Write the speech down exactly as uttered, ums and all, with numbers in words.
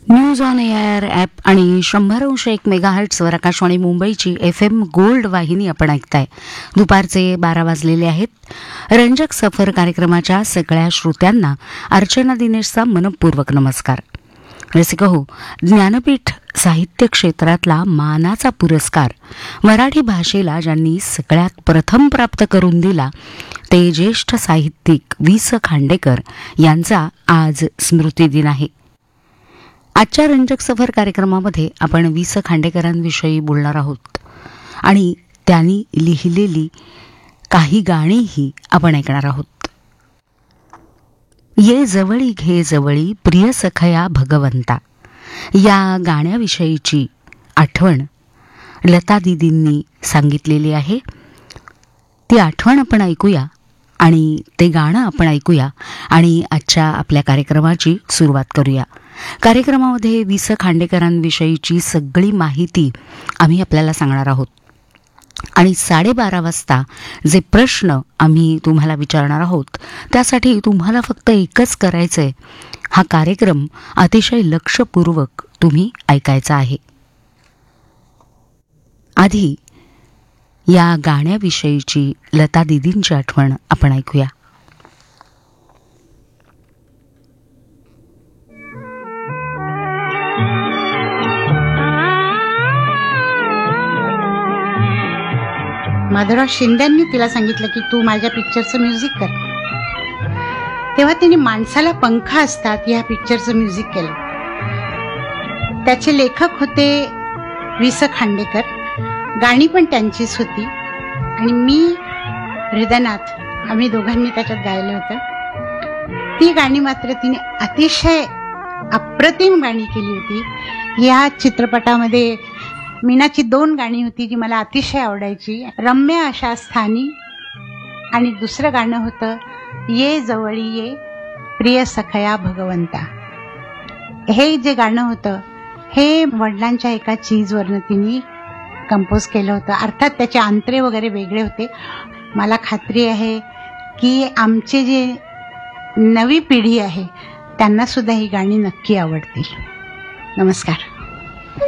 News on air app आणि शंभर अंश एक मेगाहर्ट्सवर आकाशवाणी मुंबईची एफ एम गोल्ड वाहिनी आपण ऐकताय. दुपारचे बारा वाजलेले आहेत. रंजक सफर कार्यक्रमाच्या सगळ्या श्रोत्यांना अर्चना दिनेशचा मनपूर्वक नमस्कार. रसिक हो, ज्ञानपीठ साहित्य क्षेत्रातला मानाचा पुरस्कार मराठी भाषेला ज्यांनी सगळ्यात प्रथम प्राप्त करून दिला ते ज्येष्ठ साहित्यिक वि स खांडेकर यांचा आज स्मृतिदिन आहे. आजच्या रंजक सफर कार्यक्रमामध्ये आपण वि स खांडेकरांविषयी बोलणार आहोत आणि त्यांनी लिहिलेली काही गाणीही आपण ऐकणार आहोत. ये जवळी घे जवळी प्रिय सखया भगवंता या गाण्याविषयीची आठवण लता दीदींनी सांगितलेली आहे. ती आठवण आपण ऐकूया आणि ते गाणं आपण ऐकूया आणि आजच्या आपल्या कार्यक्रमाची सुरुवात करूया. कार्यक्रमामध्ये वि स खांडेकरांविषयीची सगळी माहिती आम्ही आपल्याला सांगणार आहोत आणि साडेबारा वाजता जे प्रश्न आम्ही तुम्हाला विचारणार आहोत त्यासाठी तुम्हाला फक्त एकच करायचं आहे, हा कार्यक्रम अतिशय लक्षपूर्वक तुम्ही ऐकायचा आहे. आधी या गाण्याविषयीची लता दीदींची आठवण आपण ऐकूया. माधवराव शिंदेंनी तिला सांगितलं की तू माझ्या पिक्चरचं म्युझिक कर. तेव्हा तिने माणसाला पंख असतात या पिक्चरचं म्युझिक केलं. त्याचे लेखक होते वि स खांडेकर, गाणी पण त्यांचीच होती आणि मी हृदयनाथ आम्ही दोघांनी त्याच्यात गायलं होतं. ती गाणी मात्र तिने अतिशय अप्रतिम गाणी केली होती. या चित्रपटामध्ये मीनाची दोन गाणी होती जी मला अतिशय आवडायची, रम्य अशा स्थानी आणि दुसरं गाणं होतं ये जवळी ये प्रिय सखया भगवंता. हे जे गाणं होतं हे वडिलांच्या एका चीजवरनं तिने कंपोज केलं होतं. अर्थात त्याचे अंतरे वगैरे वेगळे होते. मला खात्री आहे की आमचे जे नवी पिढी आहे त्यांना सुद्धा ही गाणी नक्की आवडतील. नमस्कार.